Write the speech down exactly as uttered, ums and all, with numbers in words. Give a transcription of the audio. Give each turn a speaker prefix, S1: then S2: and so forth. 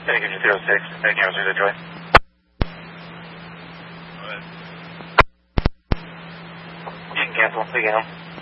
S1: Can I give you zero six? Thank you, zero Joy.
S2: Go ahead.
S1: You can cancel again.